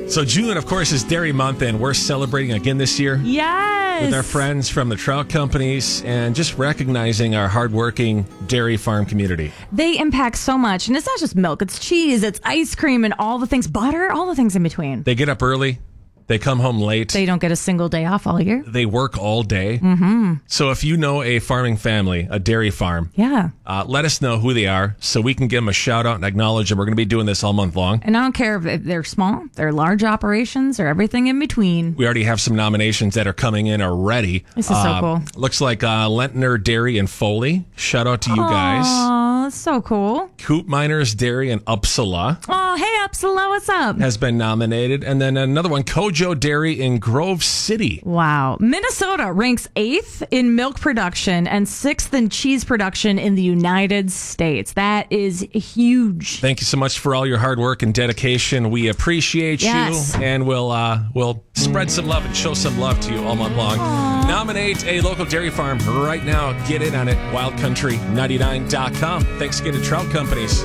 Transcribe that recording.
So June, of course, is Dairy Month, and we're celebrating again this year Yes. with our friends from the trout companies and just recognizing our hardworking dairy farm community. They impact so much. And it's not just milk, it's cheese, it's ice cream, and all the things, butter, all the things in between. They get up early. They come home late. They don't get a single day off all year. They work all day. Mm-hmm. So if you know a farming family, a dairy farm, Yeah. let us know who they are so we can give them a shout out and acknowledge them. We're going to be doing this all month long. And I don't care if they're small, they're large operations, or everything in between. We already have some nominations that are coming in already. This is so cool. Looks like Lentner Dairy and Foley. Shout out to you guys. Oh, that's so cool. Coop Miners Dairy in Uppsala Oh, hey, Upsala, what's up? has been nominated. And then another one, Kojo Dairy in Grove City. Wow. Minnesota ranks 8th in milk production and 6th in cheese production in the United States. That is huge. Thank you so much for all your hard work and dedication. We appreciate Yes. you, and we'll spread some love and show some love to you all month long. Nominate a local dairy farm right now. Get in on it. WildCountry99.com. Thanks again to Trout Companies.